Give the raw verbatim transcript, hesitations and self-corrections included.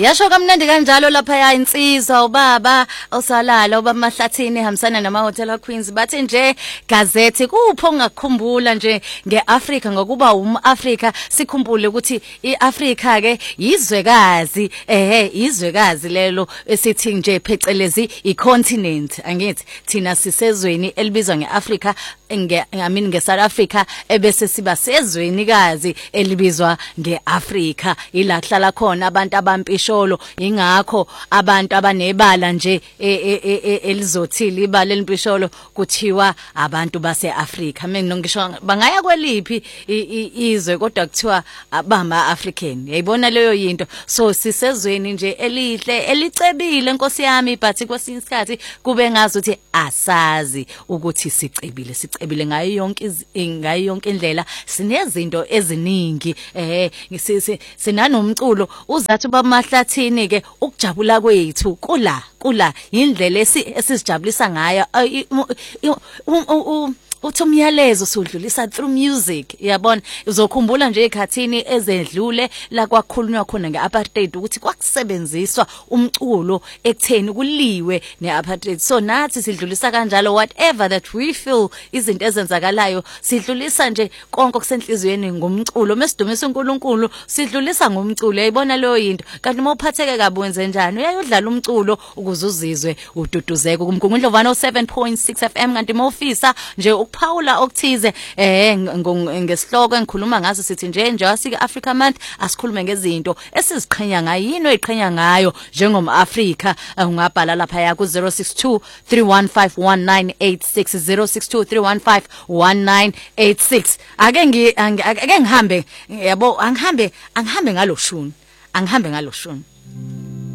Yasho kamnandi kanjalo lapha ya insizwa ubaba osalala ubaba Mahlathini ehambisana nama Hotel Queens bathi nje gazethi kupho ongakukhumbula nje ngeAfrika ngokuba umAfrika sikhumbule ukuthi iAfrika ke yizwekazi ehe izwekazi lelo esithi nje phecelezi icontinent angithi thina sisezweni elibizwa ngeAfrika nge I mean ngeSouth Africa ebese siba sezweni kazi elibizwa ngeAfrika ila kuhlala khona abantu abampisholo ingakho abantu abanebala nje elizothile ibala lempisholo kuthiwa abantu baseAfrika mina ngisho bangaya kweliphi izwe kodwa kuthiwa abama African yayibona leyo yinto so sisezweni nje elihle elicebile Nkosi yami but kwesinye isikhathi kube ngazi ukuthi asazi ukuthi sicebile sicebile ngayo yonke ngayo yonke indlela sinezinto eziningi eh sinanomculo uzathi bamahlathini ke ukujabula kwethu kula kula indlela esisijabulisa ngayo uthi umyalezo usudlulisa through music yabona uzokhumbula nje ekhathini ezedlule la kwakhulunywa khona ngeapartheid ukuthi kwakusebenziswa umculo ekutheni kuliwe neapartheid so nathi sidlulisa kanjalo whatever that we feel izinto ezenzakalayo sidlulisa nje konke okusenhlizweni ngomculo mesidumisa uNkulunkulu sidlulisa ngomculo yayibona leyo yinto kanti uma uphatheke kabi wenze njani uyayodlala umculo ukuze uzizwe ududuzeka kumgungundlovana o seven point six F M kanti mawufisa nje Paula okuthize eh ngesihloko engikhuluma ngaso sithi nje nje wasika Africa Month asikhulume ngezinto esiziqhenya ngayo yini oyiqhenya ngayo njengomAfrika ungabhala lapha ya ku zero six two three one five one nine eight six zero six two three one five one nine eight six ake ngi ake ngihambe yabo angihambe angihambe ngaloshuni angihambe ngaloshuni